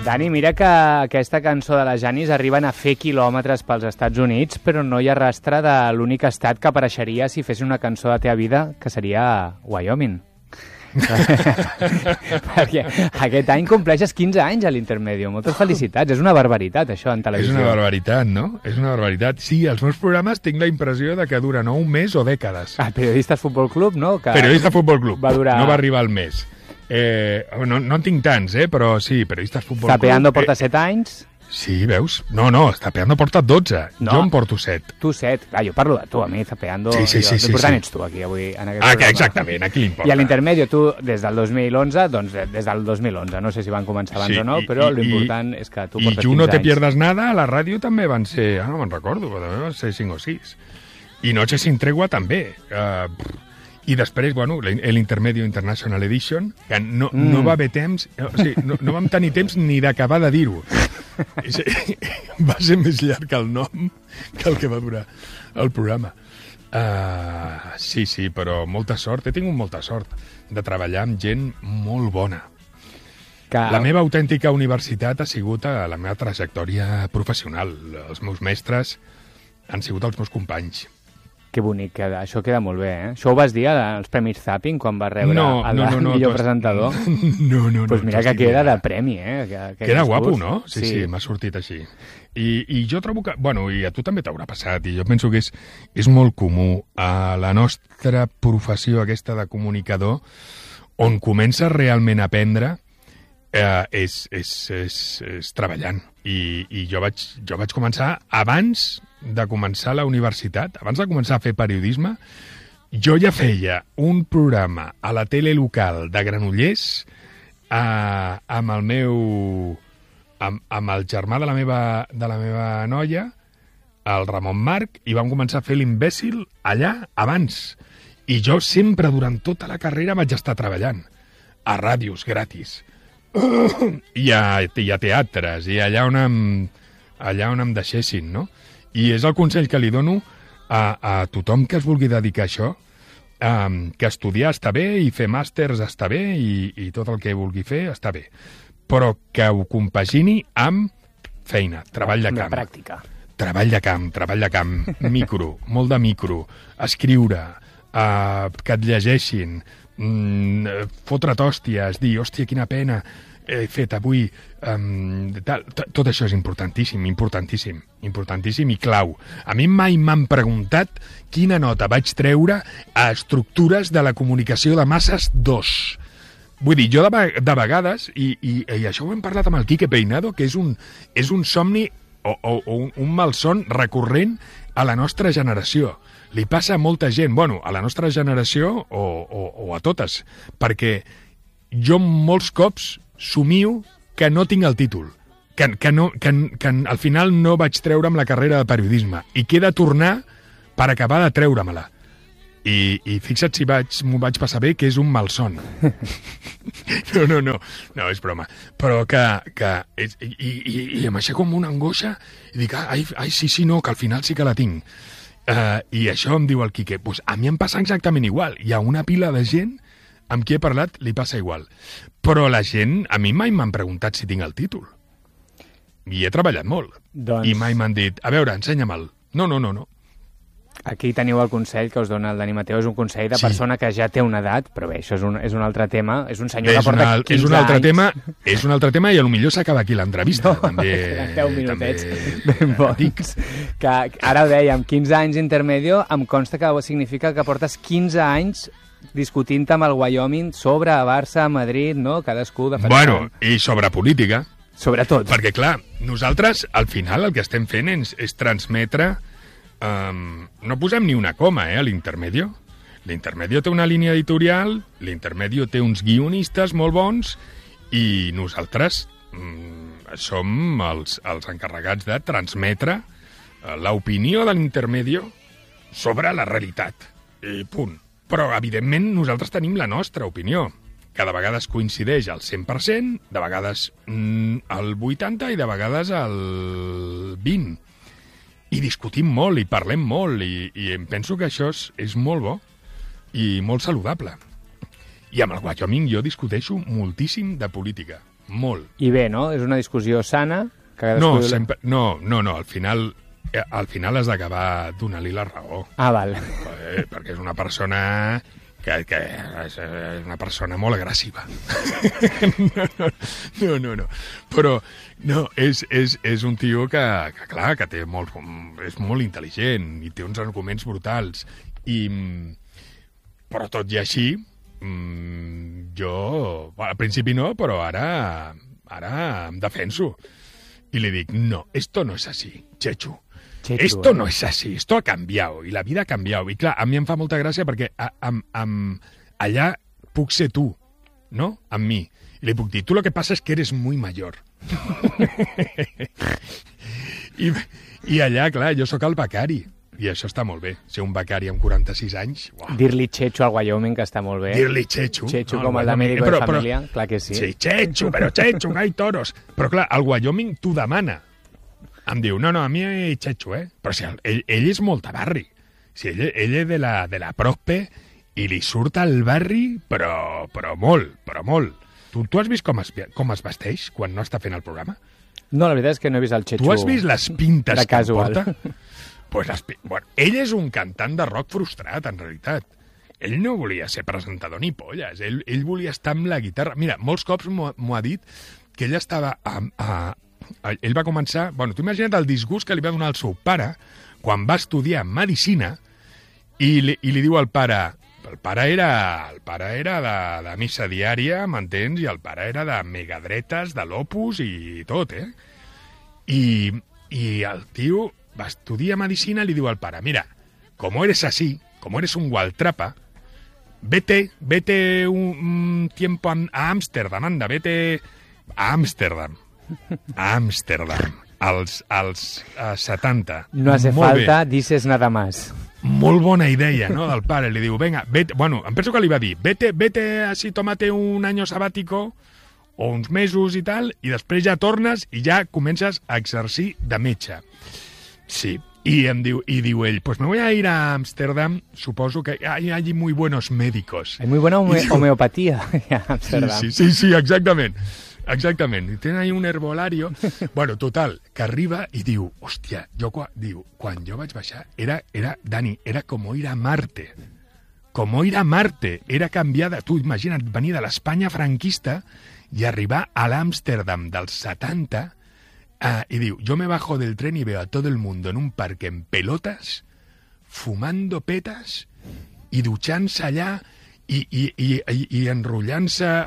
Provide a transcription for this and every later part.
Dani, mira que aquesta cançó de la Janis arriben a fer quilòmetres pels Estats Units, però no hi ha rastre de l'únic estat que apareixeria si fes una cançó de teva vida, que seria Wyoming. Perquè aquest any compleixes 15 anys a l'Intermedio. Moltes felicitats. És una barbaritat, això, en televisió. És una barbaritat, no? És una barbaritat. Sí, els meus programes tinc la impressió de que duren un mes o dècades. El Periodistes Futbol Club, no? Que Periodistes Futbol Club. Va durar... No va arribar al mes. No en tinc tants, però sí, Periodistes Futbol Club... Zapeando porta 7 anys... Sí, veus? No, Zapeando porta 12. No. Jo en porto 7. Tu 7. Clar, jo parlo de tu, a mi Zapeando... Sí. L'important ets tu aquí avui. En aquest programa. Exactament, aquí l'importa. I a l'Intermedio, tu, des del 2011, doncs des del 2011, no sé si van començar abans o no, però l'important és que tu portes 15 anys. I No te pierdas nada, a la ràdio també van ser... no me'n recordo, però també van ser 5 o 6. I Noche sin tregua també. I després, bueno, l'Intermedio International Edition, que no va haver temps... O sigui, no vam tenir temps ni d'acabar de dir-ho. Va ser més llarg el nom que el que va durar el programa. Sí, però molta sort. He tingut molta sort de treballar amb gent molt bona. La meva autèntica universitat ha sigut la meva trajectòria professional. Els meus mestres han sigut els meus companys. Que bonic, això queda molt bé, eh? Això ho vas dir als Premis Zapping quan vas rebre el millor presentador? No. Doncs mira que queda de premi, eh? Queda guapo, no? Sí, m'ha sortit així. I jo trobo que... Bueno, i a tu també t'haurà passat, i jo penso que és molt comú a la nostra professió aquesta de comunicador, on comences realment a aprendre és treballant. I jo vaig començar abans de començar la universitat, abans de començar a fer periodisme, jo ja feia un programa a la tele local de Granollers amb el germà de la meva noia, el Ramon Marc, i vam començar a fer l'imbècil allà abans. I jo sempre, durant tota la carrera, vaig estar treballant a ràdios gratis i a teatres, i allà on em deixessin, no? I és el consell que li dono a tothom que es vulgui dedicar a això, que estudiar està bé i fer màsters està bé i tot el que vulgui fer està bé, però que ho compagini amb feina, treball de camp. Pràctica. Treball de camp, micro, molt de micro, escriure, que et llegeixin, fotre't hòsties, dir, hòstia, quina pena he fet avui, tot això és importantíssim i clau. A mi mai m'han preguntat quina nota vaig treure a estructures de la comunicació de masses 2. Vull dir, jo de vegades, i això ho hem parlat amb el Quique Peinado, que és un somni o un malson recurrent a la nostra generació. Li passa a molta gent, bueno, a la nostra generació o a totes, perquè jo molts cops somio que no tinc el títol, que al final no vaig treure'm la carrera de periodisme i que he de tornar per acabar de treure-me-la. I fixa't si m'ho vaig passar bé, que és un malson. No, és broma. Però i em aixeco com una angoixa i dic, sí, no, que al final sí que la tinc. I això em diu el Quique, pues a mi em passa exactament igual. Hi ha una pila de gent amb qui he parlat li passa igual. Però la gent, a mi mai m'han preguntat si tinc el títol. I he treballat molt. I mai m'han dit, a veure, ensenya-me'l. No. Aquí teniu el consell que us dona el Dani Mateo, és un consell de persona que ja té una edat, però bé, això és un altre tema, és un senyor que porta 15 anys. És un altre tema i potser s'acaba aquí l'entrevista. No, també, 10 minutets ben bons. Que ara ho dèiem, 15 anys intermedio, em consta que significa que portes 15 anys discutint amb el Wyoming sobre Barça, Madrid, no? Cadascú defensant... Bueno, i sobre política. Sobretot. Perquè, clar, nosaltres, al final, el que estem fent és transmetre... no posem ni una coma, a l'Intermedio. L'Intermedio té una línia editorial, l'Intermedio té uns guionistes molt bons i nosaltres som els encarregats de transmetre l'opinió de l'Intermedio sobre la realitat. I punt. Però, evidentment, nosaltres tenim la nostra opinió, que de vegades coincideix al 100%, de vegades al 80% i de vegades al 20%. I discutim molt, i parlem molt, i em penso que això és molt bo i molt saludable. I amb el Wyoming jo discuteixo moltíssim de política. molt. I bé, no? És una discussió sana? No, sempre, no, al final has d'acabar donant-li la raó. Ah, val. Perquè és una persona que és una persona molt agressiva. No. Però no, és un tio que clar, que és molt intel·ligent i té uns arguments brutals. Però tot i així, jo al principi no, però ara em defenso. Y le digo, no, esto no es así, Chechu. Esto no es así, esto ha cambiado, y la vida ha cambiado. I clar, a mi em fa molta gràcia perquè allà puc ser tu, no? Amb mi. I li puc dir, tu lo que pasa es que eres muy mayor. I allà, clar, jo sóc el becari. I això està molt bé, ser un becari amb 46 anys. Uau. Dir-li Chechu al Wyoming, que està molt bé. Dir-li Chechu. Chechu com el de médico de família, clar que sí. Sí, Chechu, però Chechu, que hay toros. Però clar, el Wyoming t'ho demana. Em diu, no, a mi Chechu, Però si ell és molt de barri. Si ell és de la prospe i li surt al barri, però molt. Tu has vist com es vesteix quan no està fent el programa? No, la veritat és que no he vist el Chechu. Tu has vist les pintes que porta? Pues bueno, ell és un cantant de rock frustrat, en realitat. Ell no volia ser presentador ni polles. Ell volia estar amb la guitarra. Mira, molts cops m'ho ha dit que ell estava... ell va començar... Bueno, tu imagina't el disgust que li va donar el seu pare quan va estudiar medicina i li diu al pare... El pare era de missa diària, m'entens? I el pare era de megadretes, de l'Opus i tot, I el tio... va estudiar medicina, li diu al pare, mira, como eres así, como eres un gualtrapa, vete un tiempo a Ámsterdam, anda, vete a Ámsterdam, als 70. No hace falta, dices nada más. Molt bona idea, no?, del pare. Li diu, venga, vete, bueno, em penso que li va dir, vete así, tómate un año sabático, o uns mesos i tal, i després ja tornes i ja comences a exercir de metge. Sí, y diu ell, pues me voy a ir a Ámsterdam, suposo que hay allí muy buenos médicos. Hay muy buena homeopatía en Ámsterdam. Sí, exactament. I tenen ahí un herbolario. Bueno, total, que arriba i diu, hòstia, quan jo vaig baixar, Dani, era com ir a Marte. Com ir a Marte. Era canviada. Tu imagina't venir de l'Espanya franquista i arribar a l'Amsterdam dels 70. Y digo, yo me bajo del tren y veo a todo el mundo en un parque en pelotas, fumando petas y duchándose allá y enrotllant-se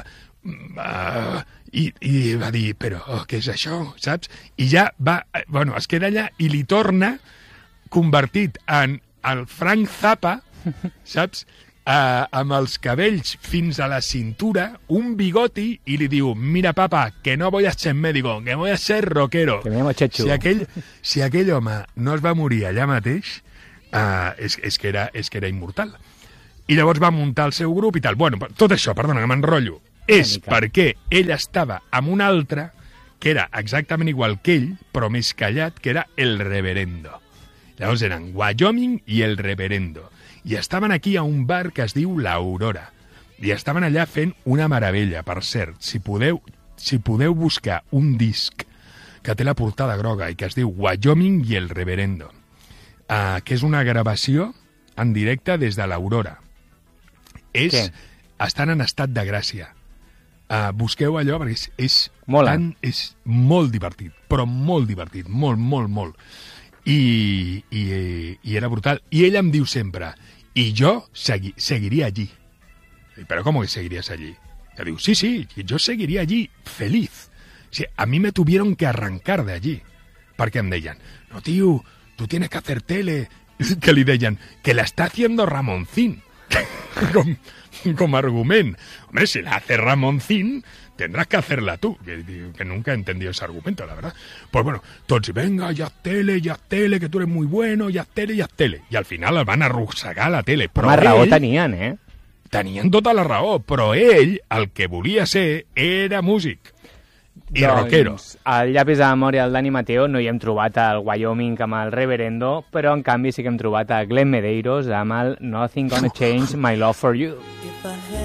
i va dir, però què és això, saps? I ja va, bueno, es queda allà i li torna convertit en el Frank Zappa, saps? Amb els cabells fins a la cintura, un bigoti, i li diu, mira, papa, que no voy a ser médico, que voy a ser rockero. Que me llamo Chechu. Si aquell home no es va morir allà mateix, és que era immortal. I llavors va muntar el seu grup i tal. Bueno, tot això, perdona, que m'enrotllo, és perquè ell estava amb un altre que era exactament igual que ell, però més callat, que era el Reverendo. Llavors eren Wyoming i el Reverendo. I estaven aquí a un bar que es diu l'Aurora. I estaven allà fent una meravella. Per cert, si podeu buscar un disc que té la portada groga i que es diu Wyoming i el Reverendo, que és una gravació en directe des de l'Aurora. Estan en estat de gràcia. Busqueu allò perquè és molt divertit, però molt divertit, molt. I era brutal. I ell em diu sempre, y yo seguiría allí. ¿Pero cómo que seguirías allí? Yo digo, sí, yo seguiría allí feliz. O sea, a mí me tuvieron que arrancar de allí. Perquè em deien, no, tío, tú tienes que hacer tele. Que li deien, que la está haciendo Ramoncín. Com argument. Hombre, si la hace Ramoncín, tendrás que hacerla tú. Que nunca he entendido ese argumento, la verdad. Pues bueno, tots, venga, ya haz tele, que tú eres muy bueno, ya haz tele. I al final el van arrossegar a la tele. Però raó tenien, Tenien tota la raó, però ell, el que volia ser, era músic. I rockero. Al llapis de memòria del Dani Mateo no hi hem trobat el Wyoming amb el Reverendo, però en canvi sí que hem trobat a Glenn Medeiros amb el Nothing Gonna Change My Love For You.